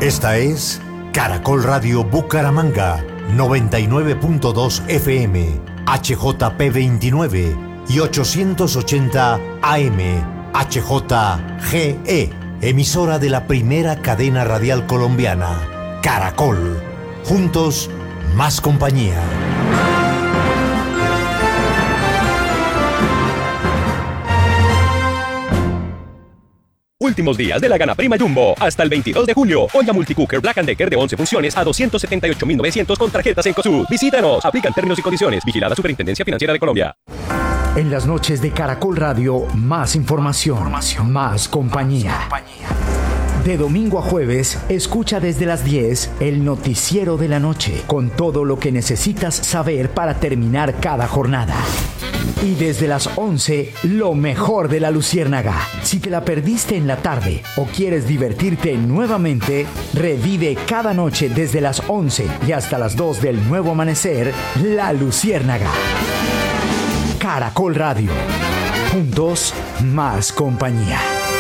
Esta es Caracol Radio Bucaramanga, 99.2 FM, HJP 29 y 880 AM, HJGE, emisora de la primera cadena radial colombiana, Caracol. Juntos, más compañía. Últimos días de la Gana Prima Jumbo. Hasta el 22 de julio. Olla Multicooker Black & Decker de 11 funciones a 278.900 con tarjetas Cencosud. Visítanos. Aplican términos y condiciones. Vigilada Superintendencia Financiera de Colombia. En las noches de Caracol Radio, más información, más compañía. De domingo a jueves, escucha desde las 10 el noticiero de la noche, con todo lo que necesitas saber para terminar cada jornada. Y desde las 11, lo mejor de la Luciérnaga. Si te la perdiste en la tarde o quieres divertirte nuevamente, revive cada noche desde las 11 y hasta las 2 del nuevo amanecer, La Luciérnaga. Caracol Radio. Juntos, más compañía.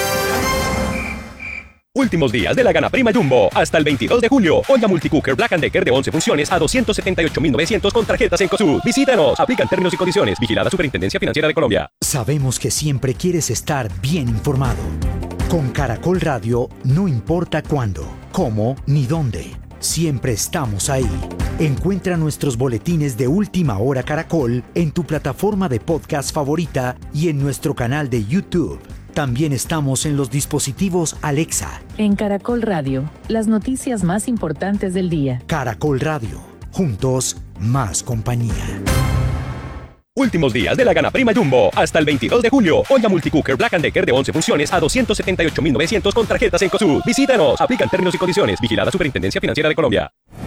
Últimos días de la Gana Prima Jumbo. Hasta el 22 de julio. Olla Multicooker Black & Decker de 11 funciones a 278.900 con tarjetas Cencosud. Visítanos. Aplican términos y condiciones. Vigilada Superintendencia Financiera de Colombia. Sabemos que siempre quieres estar bien informado. Con Caracol Radio, no importa cuándo, cómo ni dónde. Siempre estamos ahí. Encuentra nuestros boletines de Última Hora Caracol en tu plataforma de podcast favorita y en nuestro canal de YouTube. También estamos en los dispositivos Alexa. En Caracol Radio, las noticias más importantes del día. Caracol Radio. Juntos, más compañía. Últimos días de la Gana Prima Jumbo. Hasta el 22 de julio. Olla Multicooker Black & Decker de 11 funciones a 278.900 con tarjetas Cencosud. Visítanos. Aplican términos y condiciones. Vigilada Superintendencia Financiera de Colombia.